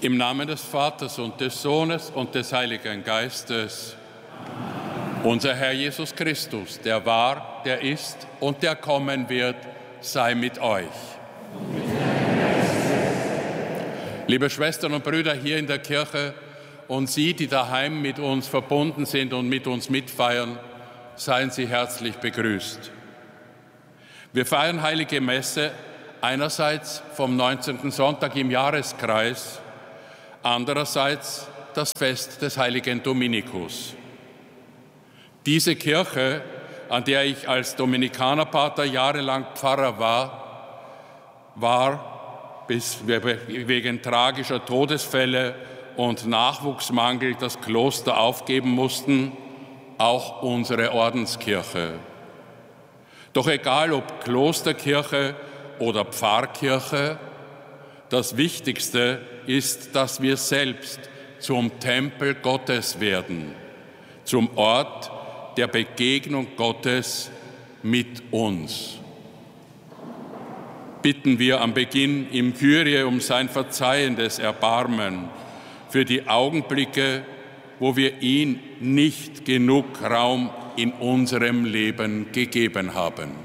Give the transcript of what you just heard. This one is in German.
Im Namen des Vaters und des Sohnes und des Heiligen Geistes. Unser Herr Jesus Christus, der war, der ist und der kommen wird, sei mit euch. Liebe Schwestern und Brüder hier in der Kirche und Sie, die daheim mit uns verbunden sind und mit uns mitfeiern, seien Sie herzlich begrüßt. Wir feiern Heilige Messe einerseits vom 19. Sonntag im Jahreskreis, andererseits das Fest des heiligen Dominikus. Diese Kirche, an der ich als Dominikanerpater jahrelang Pfarrer war, bis wir wegen tragischer Todesfälle und Nachwuchsmangel das Kloster aufgeben mussten, auch unsere Ordenskirche. Doch egal ob Klosterkirche oder Pfarrkirche, das Wichtigste ist, dass wir selbst zum Tempel Gottes werden, zum Ort der Begegnung Gottes mit uns. Bitten wir am Beginn im Kyrie um sein verzeihendes Erbarmen für die Augenblicke, wo wir ihm nicht genug Raum in unserem Leben gegeben haben.